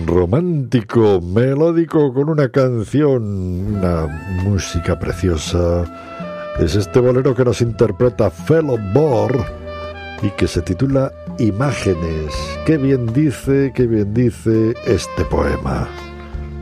romántico, melódico, con una canción, una música preciosa. Es este bolero que nos interpreta Fellow Bor y que se titula Imágenes. Qué bien dice este poema.